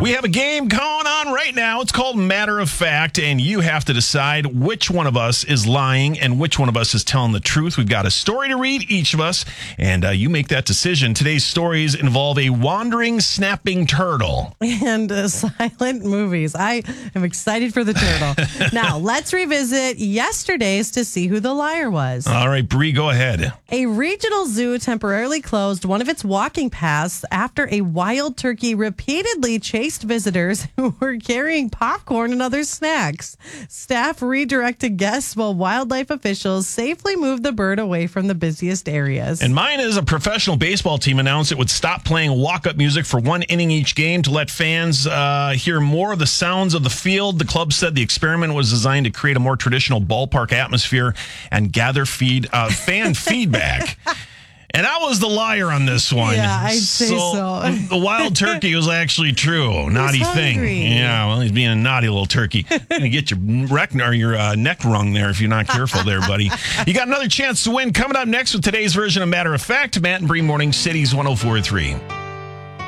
We have a game going on right now. It's called Matter of Fact, and you have to decide which one of us is lying and which one of us is telling the truth. We've got a story to read, each of us, and you make that decision. Today's stories involve a wandering, snapping turtle. And silent movies. I am excited for the turtle. Now, let's revisit yesterday's to see who the liar was. All right, Bree, go ahead. A regional zoo temporarily closed one of its walking paths after a wild turkey repeatedly chased visitors who were carrying popcorn and other snacks. Staff redirected guests while wildlife officials safely moved the bird away from the busiest areas. And mine is a professional baseball team announced it would stop playing walk-up music for one inning each game to let fans hear more of the sounds of the field. The club said the experiment was designed to create a more traditional ballpark atmosphere and gather fan feedback. And I was the liar on this one. Yeah, I'd say so. The wild turkey was actually true. Naughty thing. Yeah, well, he's being a naughty little turkey. Gonna get your neck wrung there if you're not careful there, buddy. You got another chance to win coming up next with today's version of Matter of Fact. Matt and Bree Morning Cities 104.3.